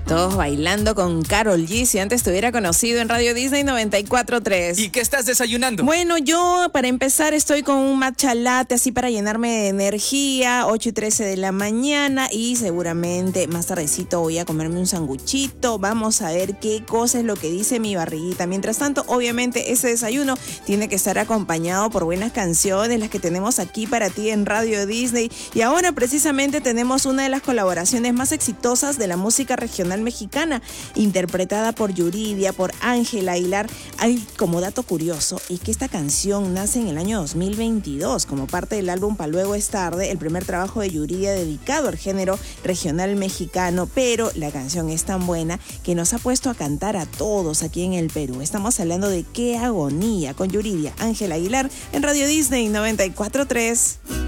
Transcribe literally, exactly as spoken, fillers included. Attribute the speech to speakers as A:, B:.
A: Todos bailando con Karol G, si antes te hubiera conocido en Radio Disney noventa y cuatro punto tres.
B: ¿Y qué estás desayunando?
A: Bueno, yo para empezar estoy con un matcha latte así para llenarme de energía, ocho y trece de la mañana, y seguramente más tardecito voy a comerme un sanguchito. Vamos a ver qué cosa es lo que dice mi barriguita. Mientras tanto, obviamente ese desayuno tiene que estar acompañado por buenas canciones, las que tenemos aquí para ti en Radio Disney. Y ahora precisamente tenemos una de las colaboraciones más exitosas de la música regional mexicana, interpretada por Yuridia, por Ángel Aguilar. Hay como dato curioso es que esta canción nace en el año dos mil veintidós como parte del álbum Pa' Luego es Tarde, el primer trabajo de Yuridia dedicado al género regional mexicano, pero la canción es tan buena que nos ha puesto a cantar a todos aquí en el Perú. Estamos hablando de Qué Agonía con Yuridia, Ángel Aguilar en Radio Disney noventa y cuatro punto tres.